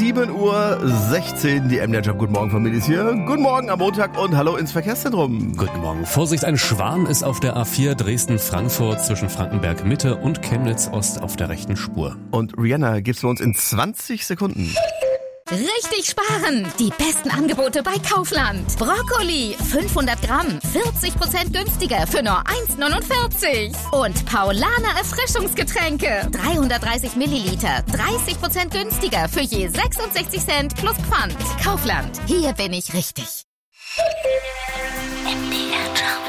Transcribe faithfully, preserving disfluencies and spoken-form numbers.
sieben Uhr sechzehn, die M D R-Job. Guten Morgen, Familie ist hier. Guten Morgen am Montag und hallo ins Verkehrszentrum. Guten Morgen. Vorsicht, ein Schwarm ist auf der A vier Dresden-Frankfurt zwischen Frankenberg Mitte und Chemnitz Ost auf der rechten Spur. Und Rihanna gibt's für uns in zwanzig Sekunden. Richtig sparen! Die besten Angebote bei Kaufland. Brokkoli fünfhundert Gramm, vierzig Prozent günstiger für nur eins neunundvierzig. Und Paulaner Erfrischungsgetränke, dreihundertdreißig Milliliter, dreißig Prozent günstiger für je sechsundsechzig Cent plus Pfand. Kaufland, hier bin ich richtig.